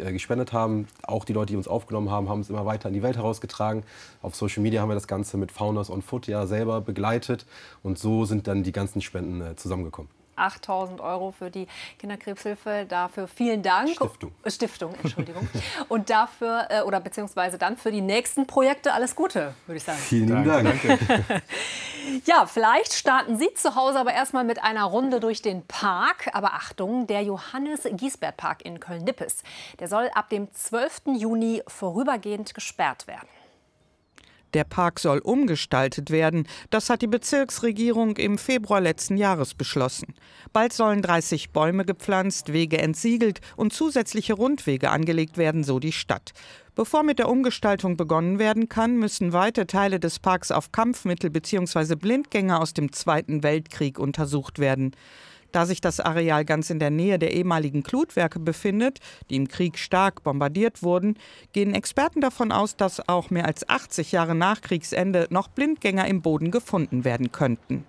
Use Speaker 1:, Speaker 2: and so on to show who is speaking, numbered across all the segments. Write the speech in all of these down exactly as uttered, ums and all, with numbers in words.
Speaker 1: äh, gespendet haben. Auch die Leute, die uns aufgenommen haben, haben es immer weiter in die Welt herausgetragen. Auf Social Media haben wir das Ganze mit Founders on Foot ja selber begleitet. Und so sind dann die ganzen Spenden äh, zusammengekommen.
Speaker 2: achttausend Euro für die Kinderkrebshilfe. Dafür vielen Dank.
Speaker 1: Stiftung.
Speaker 2: Stiftung, Entschuldigung. Und dafür, äh, oder beziehungsweise dann für die nächsten Projekte alles Gute, würde ich sagen.
Speaker 1: Vielen lieben Dank. Danke.
Speaker 2: Ja, vielleicht starten Sie zu Hause aber erstmal mit einer Runde durch den Park. Aber Achtung, der Johannes-Giesbert-Park in Köln-Nippes, der soll ab dem zwölften Juni vorübergehend gesperrt werden.
Speaker 3: Der Park soll umgestaltet werden. Das hat die Bezirksregierung im Februar letzten Jahres beschlossen. Bald sollen dreißig Bäume gepflanzt, Wege entsiegelt und zusätzliche Rundwege angelegt werden, so die Stadt. Bevor mit der Umgestaltung begonnen werden kann, müssen weite Teile des Parks auf Kampfmittel bzw. Blindgänger aus dem Zweiten Weltkrieg untersucht werden. Da sich das Areal ganz in der Nähe der ehemaligen Klutwerke befindet, die im Krieg stark bombardiert wurden, gehen Experten davon aus, dass auch mehr als achtzig Jahre nach Kriegsende noch Blindgänger im Boden gefunden werden könnten.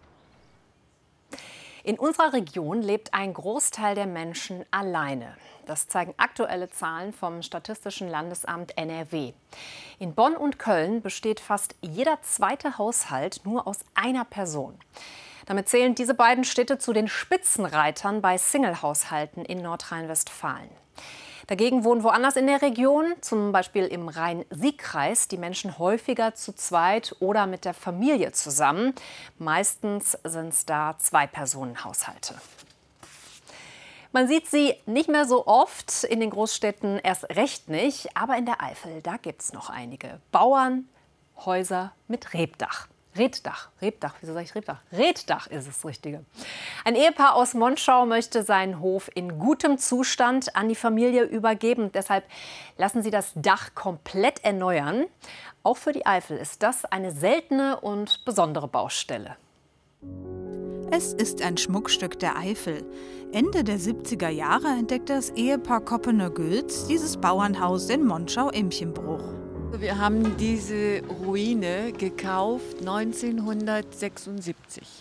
Speaker 2: In unserer Region lebt ein Großteil der Menschen alleine. Das zeigen aktuelle Zahlen vom Statistischen Landesamt N R W. In Bonn und Köln besteht fast jeder zweite Haushalt nur aus einer Person. Damit zählen diese beiden Städte zu den Spitzenreitern bei Single-Haushalten in Nordrhein-Westfalen. Dagegen wohnen woanders in der Region, zum Beispiel im Rhein-Sieg-Kreis, die Menschen häufiger zu zweit oder mit der Familie zusammen. Meistens sind es da Zwei-Personen-Haushalte. Man sieht sie nicht mehr so oft, in den Großstädten erst recht nicht. Aber in der Eifel, da gibt es noch einige. Bauern, Häuser mit Rebdach. Reetdach, Rebdach, wieso sage ich Rebdach? Reetdach ist das Richtige. Ein Ehepaar aus Monschau möchte seinen Hof in gutem Zustand an die Familie übergeben. Deshalb lassen sie das Dach komplett erneuern. Auch für die Eifel ist das eine seltene und besondere Baustelle.
Speaker 4: Es ist ein Schmuckstück der Eifel. Ende der siebziger Jahre entdeckte das Ehepaar Koppener-Gülz dieses Bauernhaus in Monschau-Imchenbruch.
Speaker 5: Wir haben diese Ruine gekauft neunzehnhundertsechsundsiebzig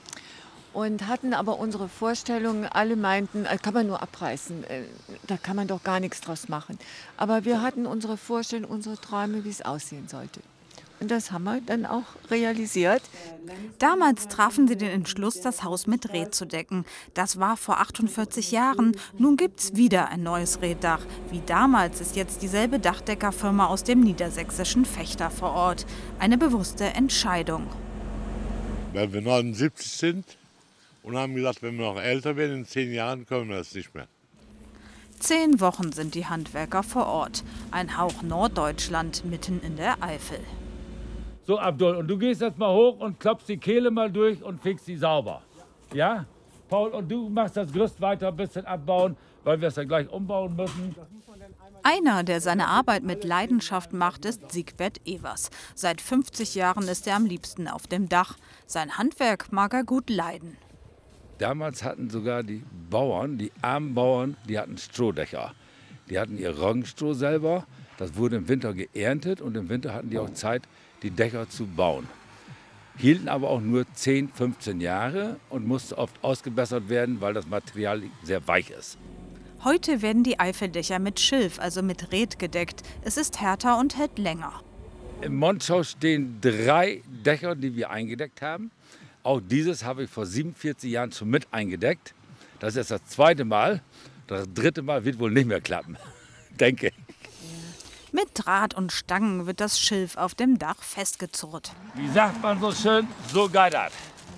Speaker 5: und hatten aber unsere Vorstellungen, alle meinten, äh, kann man nur abreißen, äh, da kann man doch gar nichts draus machen. Aber wir hatten unsere Vorstellungen, unsere Träume, wie es aussehen sollte. Und das haben wir dann auch realisiert.
Speaker 4: Damals trafen sie den Entschluss, das Haus mit Reet zu decken. Das war vor achtundvierzig Jahren. Nun gibt es wieder ein neues Reetdach. Wie damals ist jetzt dieselbe Dachdeckerfirma aus dem niedersächsischen Vechta vor Ort. Eine bewusste Entscheidung.
Speaker 6: Weil wir neunundsiebzig sind und haben gesagt, wenn wir noch älter werden, in zehn Jahren können wir das nicht mehr.
Speaker 4: Zehn Wochen sind die Handwerker vor Ort. Ein Hauch Norddeutschland mitten in der Eifel.
Speaker 7: So, Abdul, und du gehst jetzt mal hoch und klopfst die Kehle mal durch und fegst sie sauber. Ja? Paul, und du machst das Gerüst weiter ein bisschen abbauen, weil wir es ja gleich umbauen müssen.
Speaker 4: Einer, der seine Arbeit mit Leidenschaft macht, ist Siegbert Evers. Seit fünfzig Jahren ist er am liebsten auf dem Dach. Sein Handwerk mag er gut leiden.
Speaker 7: Damals hatten sogar die Bauern, die armen Bauern, die hatten Strohdächer. Die hatten ihr Roggenstroh selber. Das wurde im Winter geerntet und im Winter hatten die auch Zeit, die Dächer zu bauen. Hielten aber auch nur zehn, fünfzehn Jahre und mussten oft ausgebessert werden, weil das Material sehr weich ist.
Speaker 4: Heute werden die Eifeldächer mit Schilf, also mit Reet, gedeckt. Es ist härter und hält länger.
Speaker 7: In Monschau stehen drei Dächer, die wir eingedeckt haben. Auch dieses habe ich vor siebenundvierzig Jahren schon mit eingedeckt. Das ist das zweite Mal. Das dritte Mal wird wohl nicht mehr klappen, denke ich.
Speaker 4: Mit Draht und Stangen wird das Schilf auf dem Dach festgezurrt.
Speaker 7: Wie sagt man so schön, so geidert.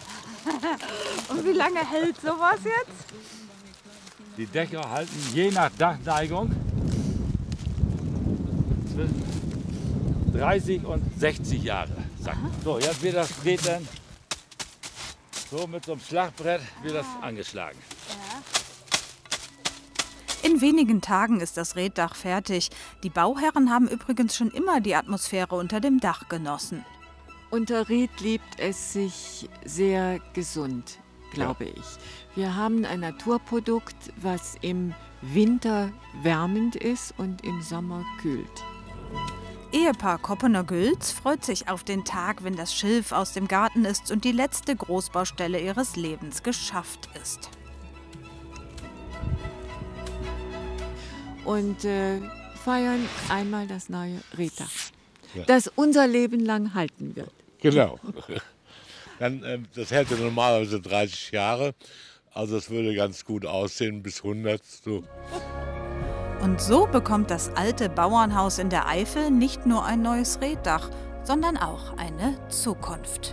Speaker 4: Und wie lange hält sowas jetzt?
Speaker 7: Die Dächer halten je nach Dachneigung zwischen dreißig und sechzig Jahre. So, jetzt wird das geht dann so mit so einem Schlagbrett wird das angeschlagen.
Speaker 4: In wenigen Tagen ist das Reetdach fertig. Die Bauherren haben übrigens schon immer die Atmosphäre unter dem Dach genossen.
Speaker 5: Unter Reet lebt es sich sehr gesund, glaube ja. ich. Wir haben ein Naturprodukt, was im Winter wärmend ist und im Sommer kühlt.
Speaker 4: Ehepaar Koppener-Gülz freut sich auf den Tag, wenn das Schilf aus dem Garten ist und die letzte Großbaustelle ihres Lebens geschafft ist.
Speaker 5: und äh, feiern einmal das neue Reddach,
Speaker 6: Ja.
Speaker 5: das unser Leben lang halten wird.
Speaker 6: Genau. Dann, äh, das hätte normalerweise dreißig Jahre, also es würde ganz gut aussehen bis hundert. So.
Speaker 4: Und so bekommt das alte Bauernhaus in der Eifel nicht nur ein neues Reetdach, sondern auch eine Zukunft.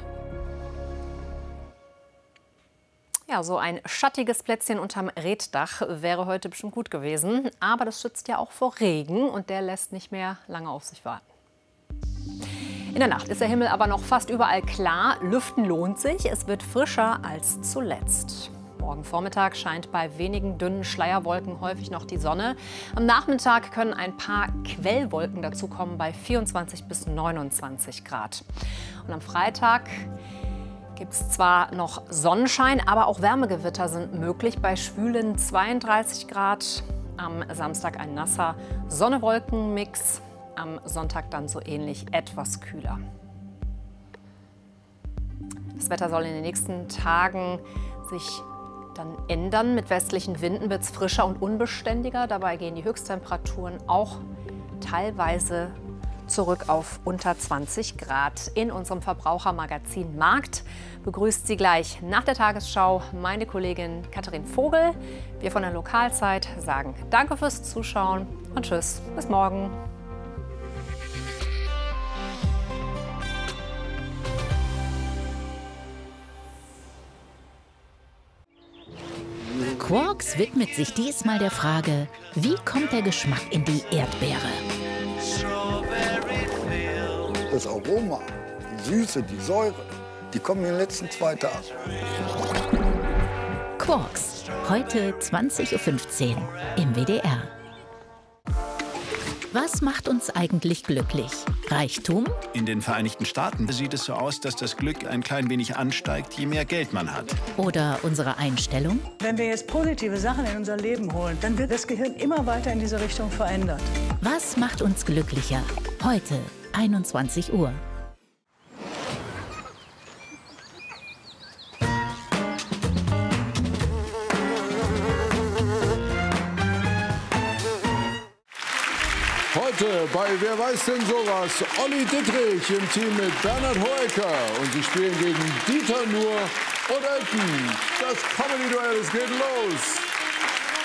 Speaker 2: Ja, so ein schattiges Plätzchen unterm Reetdach wäre heute bestimmt gut gewesen. Aber das schützt ja auch vor Regen und der lässt nicht mehr lange auf sich warten. In der Nacht ist der Himmel aber noch fast überall klar. Lüften lohnt sich. Es wird frischer als zuletzt. Morgen Vormittag scheint bei wenigen dünnen Schleierwolken häufig noch die Sonne. Am Nachmittag können ein paar Quellwolken dazukommen bei vierundzwanzig bis neunundzwanzig Grad. Und am Freitag gibt es zwar noch Sonnenschein, aber auch Wärmegewitter sind möglich bei schwülen zweiunddreißig Grad. Am Samstag ein nasser Sonne-Wolken-Mix. Am Sonntag dann so ähnlich etwas kühler. Das Wetter soll in den nächsten Tagen sich dann ändern. Mit westlichen Winden wird es frischer und unbeständiger. Dabei gehen die Höchsttemperaturen auch teilweise zurück auf unter zwanzig Grad. In unserem Verbrauchermagazin Markt begrüßt Sie gleich nach der Tagesschau meine Kollegin Katharin Vogel. Wir von der Lokalzeit sagen Danke fürs Zuschauen und Tschüss, bis morgen.
Speaker 8: Quarks widmet sich diesmal der Frage, wie kommt der Geschmack in die Erdbeere?
Speaker 9: Das Aroma, die Süße, die Säure, die kommen in den letzten zwei Tagen.
Speaker 8: Quarks, heute zwanzig Uhr fünfzehn im W D R. Was macht uns eigentlich glücklich? Reichtum?
Speaker 10: In den Vereinigten Staaten sieht es so aus, dass das Glück ein klein wenig ansteigt, je mehr Geld man hat.
Speaker 8: Oder unsere Einstellung?
Speaker 11: Wenn wir jetzt positive Sachen in unser Leben holen, dann wird das Gehirn immer weiter in diese Richtung verändert.
Speaker 8: Was macht uns glücklicher? Heute, einundzwanzig Uhr.
Speaker 12: Heute bei Wer weiß denn sowas? Olli Dittrich im Team mit Bernhard Hoeker. Und sie spielen gegen Dieter Nuhr und Elton. Das Comedy-Duell, es geht los.